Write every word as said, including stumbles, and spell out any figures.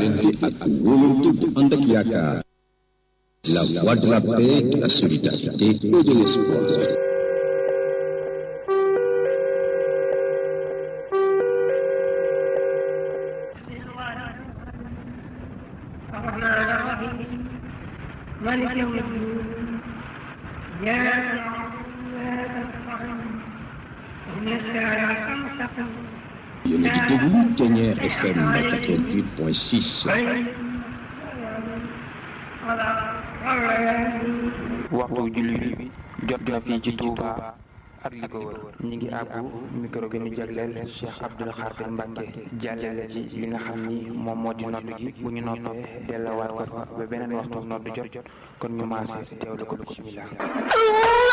solidarité ak wóolante bu ànd ak yaakaar. La voie de la paix, de la solidarité et de l'espoir. Yéen a ngi déglu Ténière F M quatre-vingt-huit point six. waxtu julli bi jot na fii ci Touba ak li ko wër ñi ngi àbbu micro bi ñu jagleel Cheikh Abdoul Khadir Mbacke jàllale ci li nga xam ni moom moo di noddu gi bu ñu noppee delluwaat ko fa ba beneen waxtu noddu jot kon ñu maase teewlu ko bismillah.